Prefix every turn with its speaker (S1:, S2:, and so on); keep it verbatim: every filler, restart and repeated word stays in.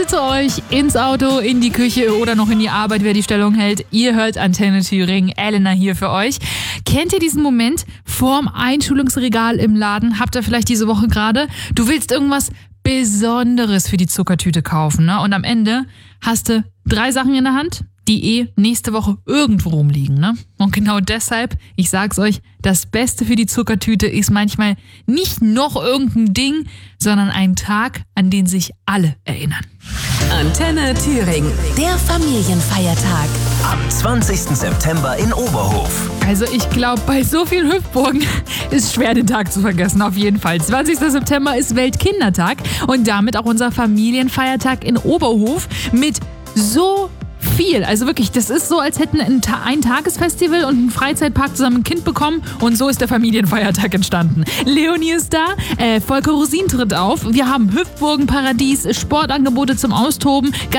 S1: zu euch ins Auto, in die Küche oder noch in die Arbeit, wer die Stellung hält. Ihr hört Antenne Thüringen, Elena hier für euch. Kennt ihr diesen Moment vorm Einschulungsregal im Laden? Habt ihr vielleicht diese Woche gerade? Du willst irgendwas Besonderes für die Zuckertüte kaufen, ne? Und am Ende hast du drei Sachen in der Hand, die eh nächste Woche irgendwo rumliegen, ne? Und genau deshalb, ich sag's euch, das Beste für die Zuckertüte ist manchmal nicht noch irgendein Ding, sondern ein Tag, an den sich alle erinnern.
S2: Antenne Thüringen, der Familienfeiertag.
S3: Am zwanzigsten September in Oberhof.
S1: Also ich glaube, bei so vielen Hüpfburgen ist schwer, den Tag zu vergessen, auf jeden Fall. zwanzigster September ist Weltkindertag und damit auch unser Familienfeiertag in Oberhof mit so viel. Also wirklich, das ist so, als hätten ein, Ta- ein Tagesfestival und ein Freizeitpark zusammen ein Kind bekommen und so ist der Familienfeiertag entstanden. Leonie ist da, äh, Volker Rosin tritt auf, wir haben Hüpfburgenparadies, Sportangebote zum Austoben,